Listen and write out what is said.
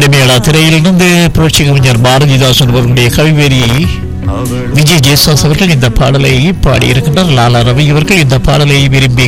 இசைமேளா திரையிலிருந்து புரட்சி கவிஞர் பாரதிதாசன் அவர்களுடைய கவிவரி விஜய் ஜெயசாஸ் அவர்கள் இந்த பாடலை பாடியிருக்கின்றார். லாலா ரவி அவர்கள் இந்த பாடலை விரும்பி